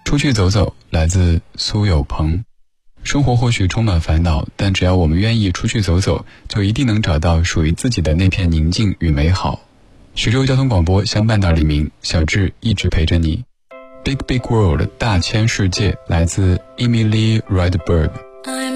出去走走，来自苏有朋。生活或许充满烦恼，但只要我们愿意出去走走，就一定能找到属于自己的那片宁静与美好。徐州交通广播相伴到黎明，小智一直陪着你。Big Big World 大千世界，来自 Emily Rydberg。